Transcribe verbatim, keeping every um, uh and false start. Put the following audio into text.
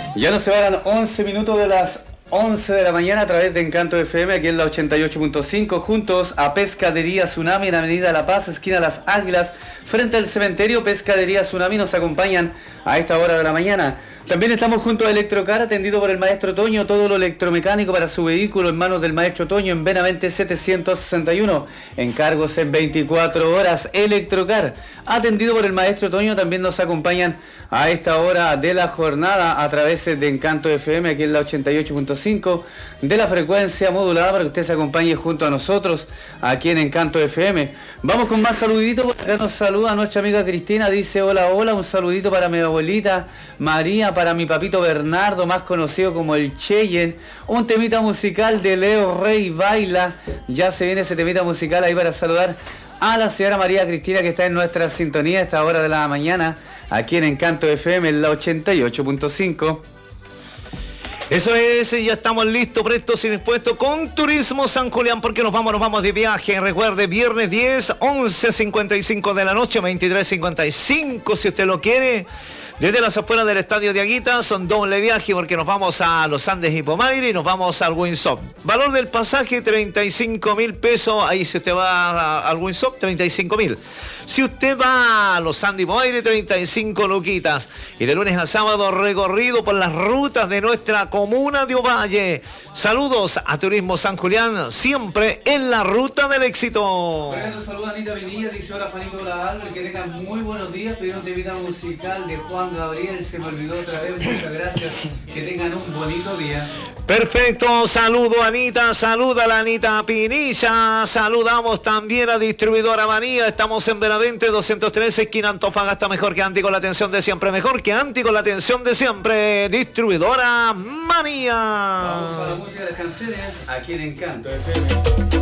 Ya nos separan once minutos de las once de la mañana a través de Encanto F M, aquí en la ochenta y ocho punto cinco, juntos a Pescadería Tsunami en Avenida La Paz, esquina Las Águilas, frente al cementerio. Pescadería Tsunami nos acompañan a esta hora de la mañana. También estamos junto a Electrocar, atendido por el maestro Toño, todo lo electromecánico para su vehículo en manos del maestro Toño en Benavente setecientos sesenta y uno. Encargos en veinticuatro horas. Electrocar, atendido por el maestro Toño, también nos acompañan a esta hora de la jornada a través de Encanto F M, aquí en la ochenta y ocho punto cinco, de la frecuencia modulada, para que usted se acompañe junto a nosotros aquí en Encanto F M. Vamos con más saluditos. Por acá nos saluda nuestra amiga Cristina, dice hola, hola, un saludito para mi abuelita María, para mi papito Bernardo, más conocido como el Cheyenne, un temita musical de Leo Rey Baila. Ya se viene ese temita musical ahí para saludar a la señora María Cristina, que está en nuestra sintonía a esta hora de la mañana, aquí en Encanto F M, en la ochenta y ocho punto cinco. Eso es, ya estamos listos, prestos y dispuestos con Turismo San Julián, porque nos vamos, nos vamos de viaje. Recuerde, viernes diez, once cincuenta y cinco de la noche, veintitrés cincuenta y cinco, si usted lo quiere. Desde las afueras del estadio de Aguita, son doble viaje porque nos vamos a los Andes Hipomaire y nos vamos al Winsop. Valor del pasaje, treinta y cinco mil pesos. Ahí si usted va al Winsop, treinta y cinco mil. Si usted va a los Andes Hipomaire, treinta y cinco luquitas. Y de lunes a sábado, recorrido por las rutas de nuestra comuna de Ovalle. Saludos a Turismo San Julián, siempre en la ruta del éxito. Bueno, saluda Anita Pinilla, dice hola Juanito Laval, que tengan muy buenos días. Pidieron de vida musical de Juan Gabriel, se me olvidó otra vez, muchas gracias, que tengan un bonito día. Perfecto, saludo Anita, saluda a la Anita Pinilla, saludamos también a Distribuidora Manía, estamos en Benavente doscientos trece, esquina Antofagasta, mejor que antes con la atención de siempre, mejor que antes con la atención de siempre, Distribuidora Manía. Vamos a la música de las canciones, aquí en Encanto F M.